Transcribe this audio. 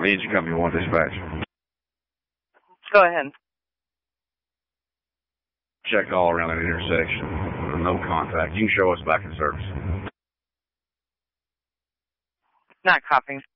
Engine Company 1 dispatch. Go ahead. Checked all around that intersection. No contact. You can show us back in service. Not copying.